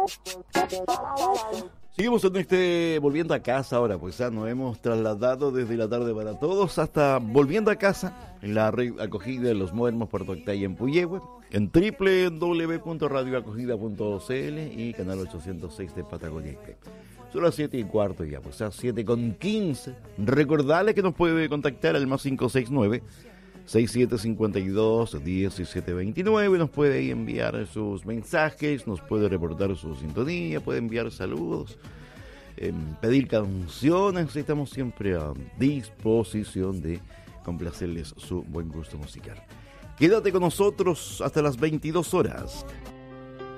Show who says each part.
Speaker 1: Seguimos en Volviendo a Casa ahora, pues ya nos hemos trasladado desde la tarde para todos hasta Volviendo a Casa en la red acogida de los Modernos Puerto Octay en Puyehue, en www.radioacogida.cl y canal 806 de Patagonia IP. Son las 7:15 ya, pues ya 7:15. Recordarle que nos puede contactar al más 569 6752 1729. Nos puede ahí enviar sus mensajes, nos puede reportar su sintonía, puede enviar saludos, pedir canciones. Estamos siempre a disposición de complacerles su buen gusto musical. Quédate con nosotros hasta las 22 horas.